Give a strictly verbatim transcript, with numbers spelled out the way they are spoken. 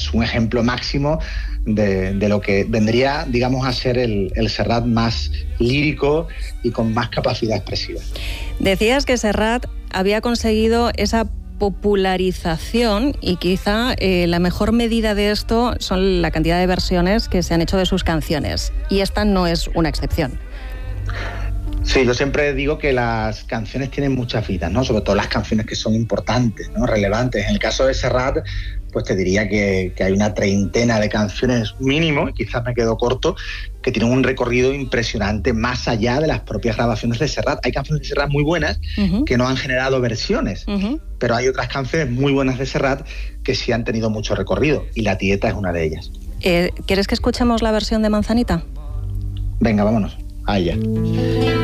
es un ejemplo máximo de, de lo que vendría, digamos, a ser el, el Serrat más lírico y con más capacidad expresiva. Decías que Serrat había conseguido esa popularización y quizá eh, la mejor medida de esto son la cantidad de versiones que se han hecho de sus canciones, y esta no es una excepción. Sí, yo siempre digo que las canciones tienen muchas vidas, ¿no? Sobre todo las canciones que son importantes, ¿no? Relevantes. En el caso de Serrat, pues te diría que, que hay una treintena de canciones mínimo, y quizás me quedo corto, que tienen un recorrido impresionante más allá de las propias grabaciones de Serrat. Hay canciones de Serrat muy buenas uh-huh. que no han generado versiones, uh-huh. pero hay otras canciones muy buenas de Serrat que sí han tenido mucho recorrido, y La Tieta es una de ellas. Eh, ¿Quieres que escuchemos la versión de Manzanita? Venga, vámonos. A ella.